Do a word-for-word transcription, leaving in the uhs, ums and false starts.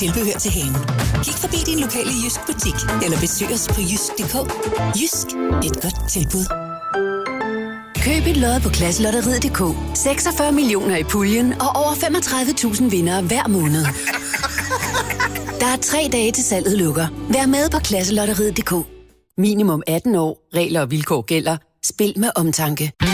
Tilbehør til haven. Kig forbi din lokale Jysk butik, eller besøg os på jysk punktum d k. Jysk, et godt tilbud. Køb et lod på Klasselotteriet punktum d k. seksogfyrre millioner i puljen og over femogtredive tusind vindere hver måned. Der er tre dage til salget lukker. Vær med på Klasselotteriet punktum d k. Minimum atten år. Regler og vilkår gælder. Spil med omtanke.